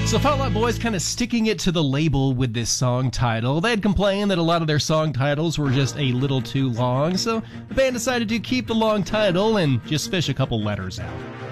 So Fall Out Boy's kind of sticking it to the label with this song title. They had complained that a lot of their song titles were just a little too long, so the band decided to keep the long title and just fish a couple letters out.